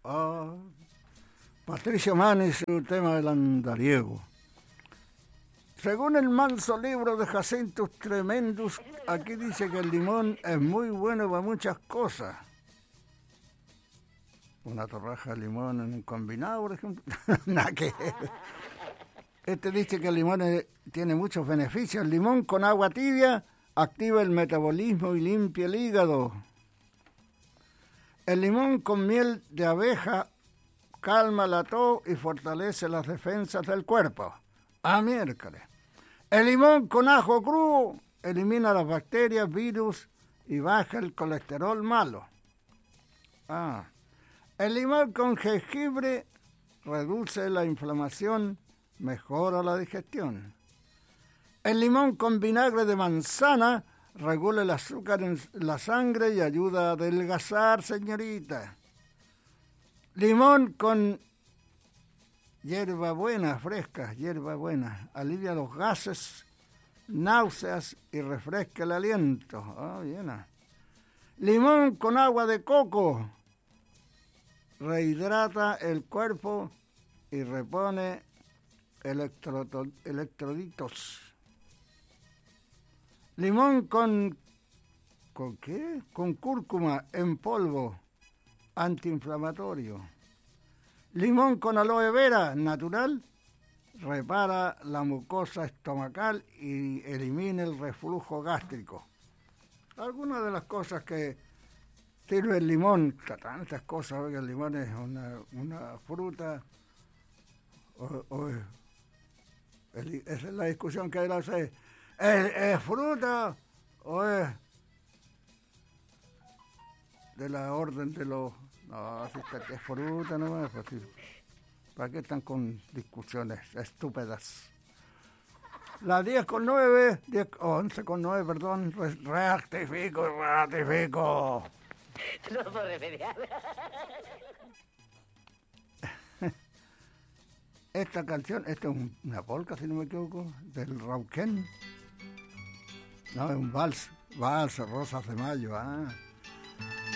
Ah, Patricio Manni, su tema del andariego. Según el manso libro de Jacintus Tremendus, aquí dice que el limón es muy bueno para muchas cosas. Una torraja de limón en un combinado, por ejemplo. Nada que... Este dice que el limón tiene muchos beneficios. El limón con agua tibia activa el metabolismo y limpia el hígado. El limón con miel de abeja calma la tos y fortalece las defensas del cuerpo. Miércoles. El limón con ajo crudo elimina las bacterias, virus y baja el colesterol malo. El limón con jengibre reduce la inflamación, mejora la digestión. El limón con vinagre de manzana regula el azúcar en la sangre y ayuda a adelgazar, señorita. Limón con hierbabuena fresca, hierbabuena, alivia los gases, náuseas y refresca el aliento. Bien. Limón con agua de coco rehidrata el cuerpo y repone electrolitos. Limón ¿con qué? Con cúrcuma en polvo, antiinflamatorio. Limón con aloe vera natural repara la mucosa estomacal y elimina el reflujo gástrico. Algunas de las cosas que sirve el limón, tantas cosas, oiga, el limón es una fruta, esa es la discusión que hay, no sé, ¿es fruta o es de la orden de los... No, si es fruta nomás, pues sí. ¿Para qué están con discusiones estúpidas? Las 10:09, 11:09, perdón, rectifico. No puedo remediar. Esta canción, esta es una polca, si no me equivoco, del Rauquén. No, es un vals, Rosas de Mayo,